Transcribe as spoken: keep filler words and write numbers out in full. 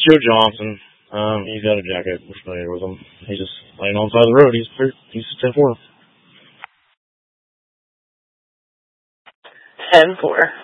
Joe Johnson. Um, he's got a jacket. We're familiar with him. He's just laying on the side of the road. He's he's ten four. ten four.